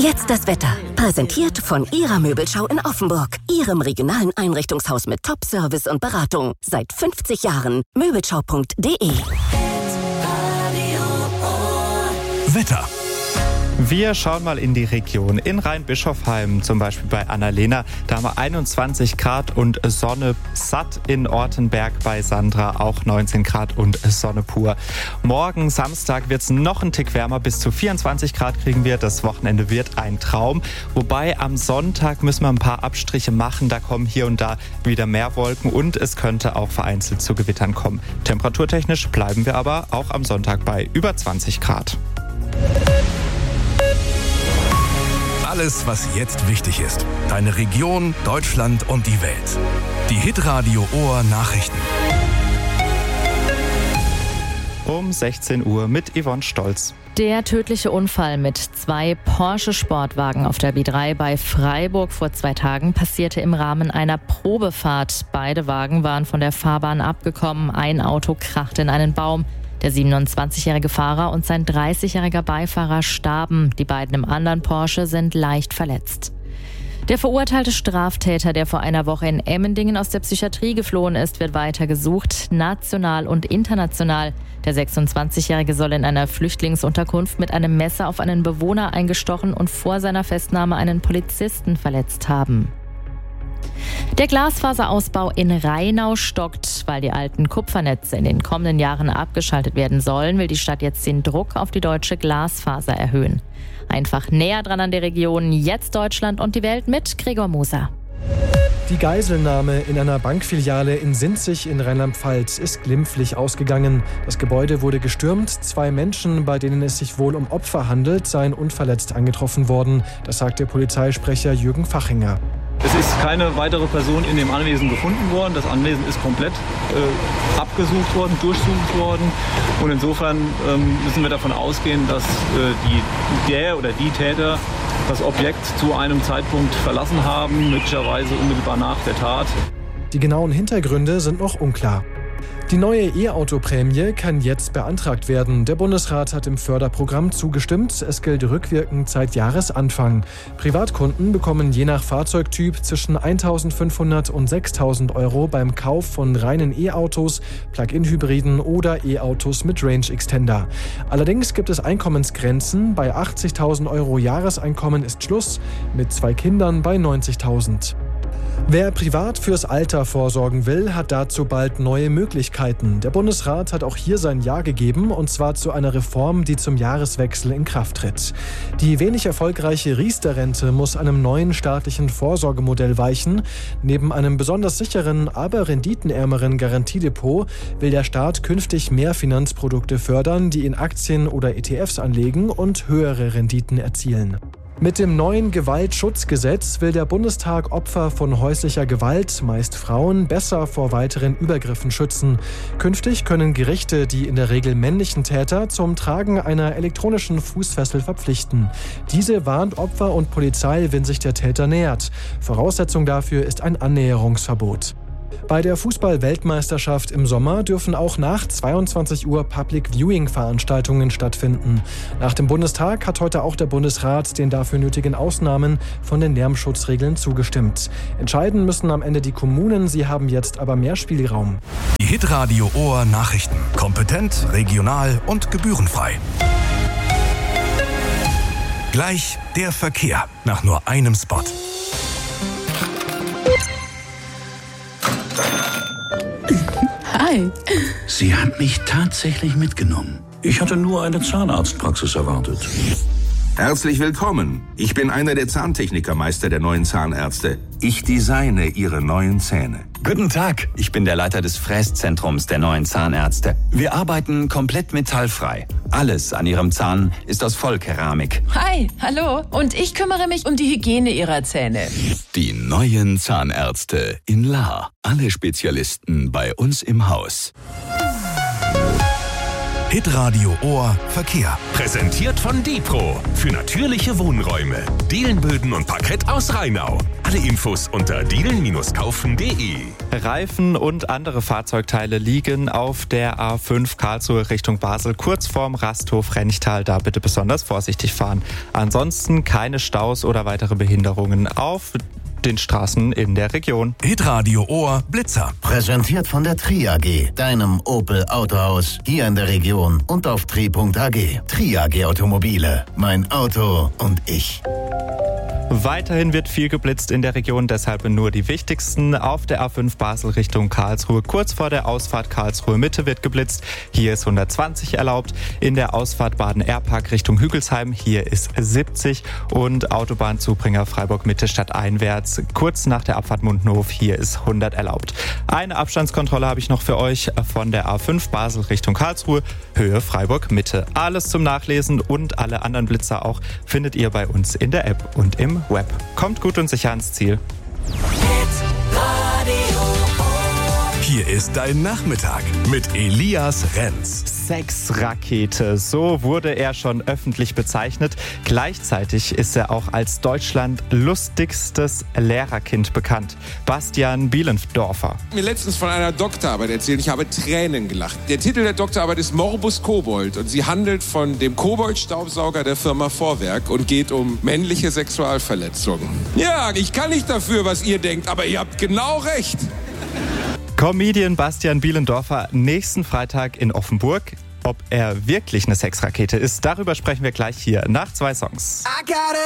Jetzt das Wetter. Präsentiert von Ihrer Möbelschau in Offenburg. Ihrem regionalen Einrichtungshaus mit Top-Service und Beratung. Seit 50 Jahren. Möbelschau.de. Wetter. Wir schauen mal in die Region. In Rheinbischofsheim, zum Beispiel bei Annalena, da haben wir 21 Grad und Sonne satt. In Ortenberg bei Sandra auch 19 Grad und Sonne pur. Morgen Samstag wird es noch einen Tick wärmer, bis zu 24 Grad kriegen wir. Das Wochenende wird ein Traum. Wobei am Sonntag müssen wir ein paar Abstriche machen. Da kommen hier und da wieder mehr Wolken und es könnte auch vereinzelt zu Gewittern kommen. Temperaturtechnisch bleiben wir aber auch am Sonntag bei über 20 Grad. Alles, was jetzt wichtig ist. Deine Region, Deutschland und die Welt. Die Hitradio Ohr Nachrichten. Um 16 Uhr mit Yvonne Stolz. Der tödliche Unfall mit 2 Porsche-Sportwagen auf der B3 bei Freiburg vor 2 Tagen passierte im Rahmen einer Probefahrt. Beide Wagen waren von der Fahrbahn abgekommen. Ein Auto krachte in einen Baum. Der 27-jährige Fahrer und sein 30-jähriger Beifahrer starben. Die beiden im anderen Porsche sind leicht verletzt. Der verurteilte Straftäter, der vor einer Woche in Emmendingen aus der Psychiatrie geflohen ist, wird weiter gesucht, national und international. Der 26-jährige soll in einer Flüchtlingsunterkunft mit einem Messer auf einen Bewohner eingestochen und vor seiner Festnahme einen Polizisten verletzt haben. Der Glasfaserausbau in Rheinau stockt. Weil die alten Kupfernetze in den kommenden Jahren abgeschaltet werden sollen, will die Stadt jetzt den Druck auf die deutsche Glasfaser erhöhen. Einfach näher dran an der Region, jetzt Deutschland und die Welt mit Gregor Moser. Die Geiselnahme in einer Bankfiliale in Sinzig in Rheinland-Pfalz ist glimpflich ausgegangen. Das Gebäude wurde gestürmt. 2 Menschen, bei denen es sich wohl um Opfer handelt, seien unverletzt angetroffen worden. Das sagt der Polizeisprecher Jürgen Fachinger. Es ist keine weitere Person in dem Anwesen gefunden worden. Das Anwesen ist komplett abgesucht worden, durchsucht worden. Und insofern müssen wir davon ausgehen, dass der oder die Täter das Objekt zu einem Zeitpunkt verlassen haben, möglicherweise unmittelbar nach der Tat. Die genauen Hintergründe sind noch unklar. Die neue E-Auto-Prämie kann jetzt beantragt werden. Der Bundesrat hat im Förderprogramm zugestimmt. Es gilt rückwirkend seit Jahresanfang. Privatkunden bekommen je nach Fahrzeugtyp zwischen 1.500 und 6.000 Euro beim Kauf von reinen E-Autos, Plug-in-Hybriden oder E-Autos mit Range-Extender. Allerdings gibt es Einkommensgrenzen. Bei 80.000 Euro Jahreseinkommen ist Schluss, mit 2 Kindern bei 90.000. Wer privat fürs Alter vorsorgen will, hat dazu bald neue Möglichkeiten. Der Bundesrat hat auch hier sein Ja gegeben, und zwar zu einer Reform, die zum Jahreswechsel in Kraft tritt. Die wenig erfolgreiche Riester-Rente muss einem neuen staatlichen Vorsorgemodell weichen. Neben einem besonders sicheren, aber renditenärmeren Garantiedepot will der Staat künftig mehr Finanzprodukte fördern, die in Aktien oder ETFs anlegen und höhere Renditen erzielen. Mit dem neuen Gewaltschutzgesetz will der Bundestag Opfer von häuslicher Gewalt, meist Frauen, besser vor weiteren Übergriffen schützen. Künftig können Gerichte die in der Regel männlichen Täter zum Tragen einer elektronischen Fußfessel verpflichten. Diese warnt Opfer und Polizei, wenn sich der Täter nähert. Voraussetzung dafür ist ein Annäherungsverbot. Bei der Fußball-Weltmeisterschaft im Sommer dürfen auch nach 22 Uhr Public-Viewing-Veranstaltungen stattfinden. Nach dem Bundestag hat heute auch der Bundesrat den dafür nötigen Ausnahmen von den Lärmschutzregeln zugestimmt. Entscheiden müssen am Ende die Kommunen, sie haben jetzt aber mehr Spielraum. Die Hitradio Ohr Nachrichten. Kompetent, regional und gebührenfrei. Gleich der Verkehr nach nur einem Spot. Hi. Sie hat mich tatsächlich mitgenommen. Ich hatte nur eine Zahnarztpraxis erwartet. Herzlich willkommen. Ich bin einer der Zahntechnikermeister der neuen Zahnärzte. Ich designe Ihre neuen Zähne. Guten Tag, ich bin der Leiter des Fräszentrums der neuen Zahnärzte. Wir arbeiten komplett metallfrei. Alles an Ihrem Zahn ist aus Vollkeramik. Hi, hallo. Und ich kümmere mich um die Hygiene Ihrer Zähne. Die neuen Zahnärzte in Lahr. Alle Spezialisten bei uns im Haus. Hitradio Ohr Verkehr. Präsentiert von Dipro für natürliche Wohnräume. Dielenböden und Parkett aus Rheinau. Alle Infos unter dielen-kaufen.de. Reifen und andere Fahrzeugteile liegen auf der A5 Karlsruhe Richtung Basel, kurz vorm Rasthof Renchtal. Da bitte besonders vorsichtig fahren. Ansonsten keine Staus oder weitere Behinderungen auf den Straßen in der Region. Hitradio Ohr Blitzer. Präsentiert von der Tri AG, deinem Opel Autohaus hier in der Region und auf tri.ag. Tri AG Automobile, mein Auto und ich. Weiterhin wird viel geblitzt in der Region, deshalb nur die wichtigsten. Auf der A5 Basel Richtung Karlsruhe, kurz vor der Ausfahrt Karlsruhe Mitte wird geblitzt. Hier ist 120 erlaubt. In der Ausfahrt Baden-Airpark Richtung Hügelsheim, hier ist 70. Und Autobahnzubringer Freiburg Mitte stadteinwärts, kurz nach der Abfahrt Mundenhof, hier ist 100 erlaubt. Eine Abstandskontrolle habe ich noch für euch von der A5 Basel Richtung Karlsruhe, Höhe Freiburg Mitte. Alles zum Nachlesen und alle anderen Blitzer auch findet ihr bei uns in der App und im Web. Kommt gut und sicher ans Ziel. Hier ist dein Nachmittag mit Elias Renz. Sexrakete, so wurde er schon öffentlich bezeichnet. Gleichzeitig ist er auch als Deutschland lustigstes Lehrerkind bekannt. Bastian Bielendorfer. Mir letztens von einer Doktorarbeit erzählt, ich habe Tränen gelacht. Der Titel der Doktorarbeit ist Morbus Kobold und sie handelt von dem Kobold-Staubsauger der Firma Vorwerk und geht um männliche Sexualverletzungen. Ja, ich kann nicht dafür, was ihr denkt, aber ihr habt genau recht. Comedian Bastian Bielendorfer nächsten Freitag in Offenburg. Ob er wirklich eine Sexrakete ist, darüber sprechen wir gleich hier nach 2 Songs.